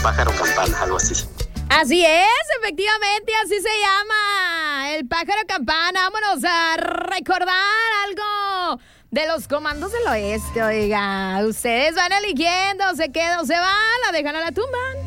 pájaro campana, algo así. Así es, efectivamente, así se llama el pájaro campana. Vámonos a recordar algo de los comandos del oeste, oiga. Ustedes van eligiendo, se quedan o se van, la dejan a la tumba.